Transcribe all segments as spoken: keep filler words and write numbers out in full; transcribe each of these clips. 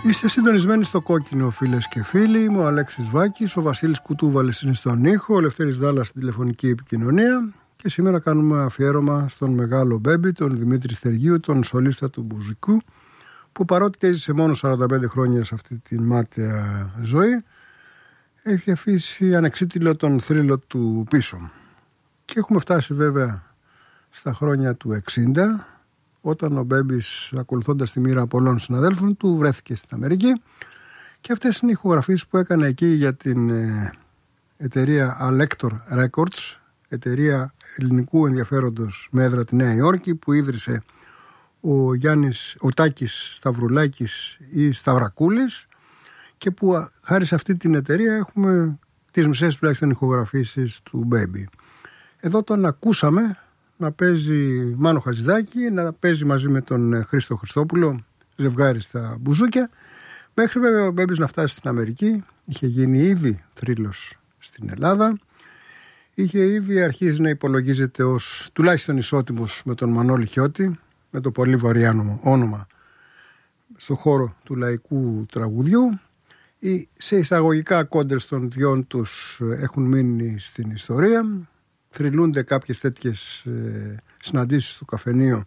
Είστε συντονισμένοι στο κόκκινο, φίλες και φίλοι. Είμαι ο Αλέξης Βάκης, ο Βασίλης Κουτούβαλης είναι στον ήχο, ο Λευτέρης Δάλλας στην τηλεφωνική επικοινωνία. Και σήμερα κάνουμε αφιέρωμα στον μεγάλο μπέμπι, τον Δημήτρη Στεργίου, τον σολίστα του μπουζικού, που παρότι έζησε μόνο σαράντα πέντε χρόνια σε αυτή τη μάταια ζωή, έχει αφήσει ανεξίτηλο τον θρύλο του πίσω. Και έχουμε φτάσει βέβαια στα χρόνια του εξήντα, όταν ο Μπέμπης, ακολουθώντας τη μοίρα πολλών συναδέλφων του, βρέθηκε στην Αμερική, και αυτές είναι οι ηχογραφίες που έκανε εκεί για την εταιρεία Alector Records, εταιρεία ελληνικού ενδιαφέροντος με έδρα τη Νέα Υόρκη, που ίδρυσε ο Γιάννης, ο Τάκης Σταυρουλάκης ή Σταυρακούλης, και που χάρη σε αυτή την εταιρεία έχουμε τις μισές τουλάχιστον ηχογραφήσεις του Μπέμπι. Εδώ τον ακούσαμε να παίζει Μάνο Χατζηδάκη, να παίζει μαζί με τον Χρήστο Χριστόπουλο, ζευγάρι στα μπουζούκια, μέχρι βέβαια ο Μπέμπης να φτάσει στην Αμερική. Είχε γίνει ήδη θρύλος στην Ελλάδα, είχε ήδη αρχίσει να υπολογίζεται ως τουλάχιστον ισότιμος με τον Μανώλη Χιώτη, με το πολύ βαριάνομο όνομα στο χώρο του λαϊκού τραγουδιού. Οι σε εισαγωγικά κόντρες των δυο τους έχουν μείνει στην ιστορία. Θρυλούνται κάποιες τέτοιες ε, συναντήσεις στο καφενείο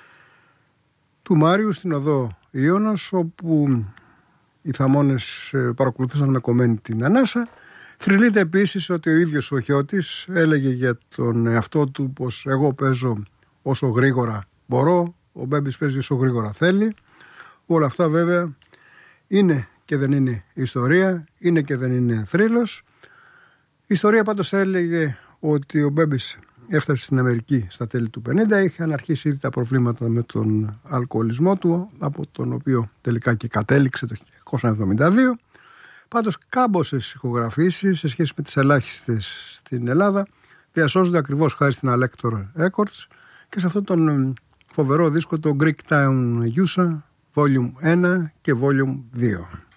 του Μάριου στην οδό Ιώνος, όπου οι θαμώνες ε, παρακολουθούσαν με κομμένη την ανάσα. Θρυλείται επίσης ότι ο ίδιος ο Χιώτης έλεγε για τον εαυτό του πως εγώ παίζω όσο γρήγορα μπορώ, ο Μπέμπης παίζει όσο γρήγορα θέλει. Όλα αυτά βέβαια είναι και δεν είναι ιστορία, είναι και δεν είναι θρύλος. Η ιστορία πάντως έλεγε ότι ο Μπέμπης έφτασε στην Αμερική στα τέλη του πενήντα, είχαν αρχίσει ήδη τα προβλήματα με τον αλκοολισμό του, από τον οποίο τελικά και κατέληξε το χίλια εννιακόσια εβδομήντα δύο. Πάντως κάμποσες ηχογραφήσεις σε σχέση με τις ελάχιστες στην Ελλάδα διασώζονται ακριβώς χάρη στην Alector Records και σε αυτόν τον φοβερό δίσκο, το Greek Town Usa Volume ένα και Volume δύο.